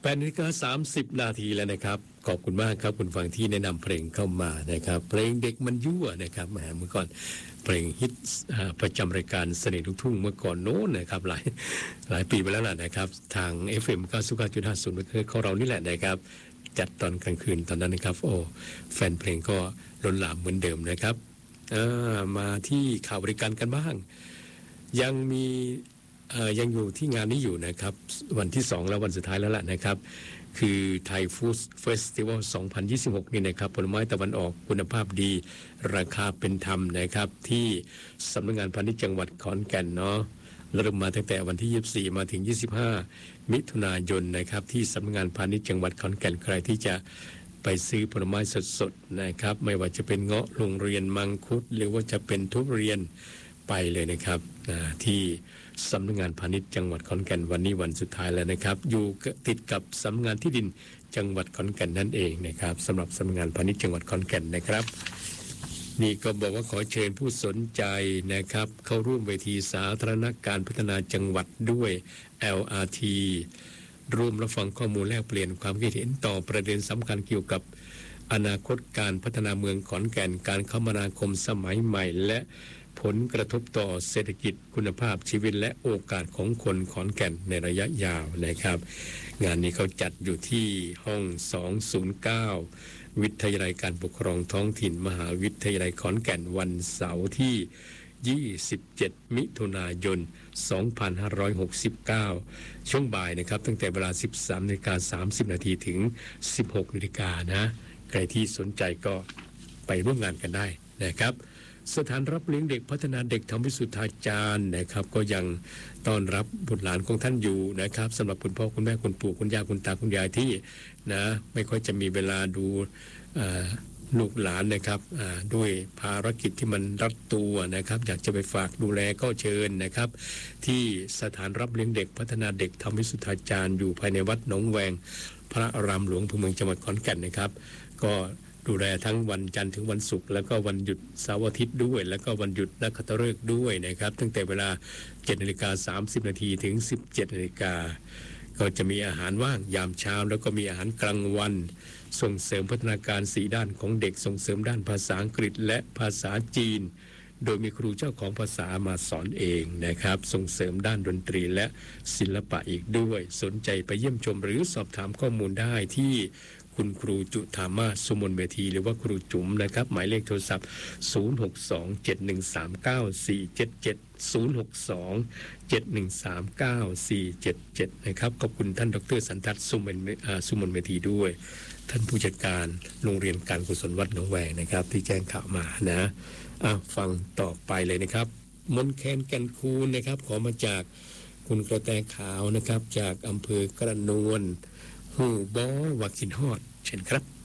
8:30 นาทีแล้วนะครับขอบคุณมากครับคุณฟังที่แนะนำเพลงเข้ามานะครับเพลงเด็กมันยั่วนะครับแหมเมื่อก่อนเพลงฮิตประจำรายการเสน่ห์ลูกทุ่งเมื่อก่อนโน้นนะครับหลายปีไปแล้วล่ะนะครับทาง FM 99.50 เมกะเฮิรตซ์ของเรานี่แหละนะครับจัดตอนกลางคืนตอนนั้นนะครับโอ้แฟนเพลงก็ล้นหลามเหมือนเดิมนะครับมาที่ข่าวบริการกันบ้างยังมียังอยู่ที่งานนี้อยู่นะครับวันที่2แล้ววันสุดท้ายแล้วล่ะนะครับคือไทยฟู้ดเฟสติวัล 2026 นี่นะครับผลไม้ตะวันออกคุณภาพดีราคาเป็นธรรมนะครับที่สำนักงานพาณิชย์จังหวัดขอนแก่นเนาะเริ่มมาตั้งแต่วันที่24มาถึง25มิถุนายนนะครับที่สำนักงานพาณิชย์จังหวัดขอนแก่นใครที่จะไปซื้อผลไม้สดๆนะครับไม่ว่าจะเป็นเงาะโรงเรียนมังคุดหรือว่าจะเป็นทุเรียนไปเลยนะครับที่สำนักงานพาณิชย์จังหวัดขอนแก่นวันนี้วันสุดท้ายแล้วนะครับอยู่ติดกับสำนักงานที่ดินจังหวัดขอนแก่นนั่นเองนะครับสำหรับสำนักงานพาณิชย์จังหวัดขอนแก่นนะครับนี่ก็บอกว่าขอเชิญผู้สนใจนะครับเข้าร่วมเวทีสาธารณการพัฒนาจังหวัดด้วย LRT ร่วมรับฟังข้อมูลแลกเปลี่ยนความคิดเห็นต่อประเด็นสำคัญเกี่ยวกับอนาคตการพัฒนาเมืองขอนแก่นการคมนาคมสมัยใหม่และผลกระทบต่อเศรษฐกิจคุณภาพชีวิตและโอกาสของคนขอนแก่นในระยะยาวนะครับงานนี้เขาจัดอยู่ที่ห้อง209วิทยาลัยการปกครองท้องถิ่นมหาวิทยาลัยขอนแก่นวันเสาร์ที่27มิถุนายน2569ช่วงบ่ายนะครับตั้งแต่เวลา 13:30 นาทีถึง 16 นาฬิกานะใครที่สนใจก็ไปร่วมงานกันได้นะครับสถานรับเลี้ยงเด็กพัฒนาเด็กธรรมวิสุทธาจารย์นะครับก็ยังต้อนรับบุตรหลานของท่านอยู่นะครับสำหรับคุณพ่อคุณแม่คุณปู่คุณย่าคุณตาคุณยายที่นะไม่ค่อยจะมีเวลาดูลูกหลานนะครับด้วยภารกิจที่มันรัดตัวนะครับอยากจะไปฝากดูแลก็เชิญนะครับที่สถานรับเลี้ยงเด็กพัฒนาเด็กธรรมวิสุทธาจารย์อยู่ภายในวัดหนองแวงพระอารามหลวงอำเภอเมืองจังหวัดขอนแก่นนะครับก็ดูแลทั้งวันจันทร์ถึงวันศุกร์แล้วก็วันหยุดเสาร์อาทิตย์ด้วยแล้วก็วันหยุดนักขัตฤกษ์ด้วยนะครับตั้งแต่เวลา 7:30 นาทีถึง 17 นาฬิกาก็จะมีอาหารว่างยามเช้าแล้วก็มีอาหารกลางวันส่งเสริมพัฒนาการ4ด้านของเด็กส่งเสริมด้านภาษาอังกฤษและภาษาจีนโดยมีครูเจ้าของภาษามาสอนเองนะครับส่งเสริมด้านดนตรีและศิลปะอีกด้วยสนใจไปเยี่ยมชมหรือสอบถามข้อมูลได้ที่คุณครูจุธามาศสุมนเวทีหรือว่าครูจุ๋มนะครับหมายเลขโทรศัพท์062-7139-477 นะครับขอบคุณท่านดร.สันทัศน์สุมนเวทีด้วยท่านผู้จัดการโรงเรียนการกุศลวัดหนองแวงนะครับที่แจ้งข่าวมานะฟังต่อไปเลยนะครับมนแคนแก่นคูนนะครับขอมาจากคุณกระแตขาวนะครับจากอำเภอกระนวนหูบอวักขินฮอดเช่นครับ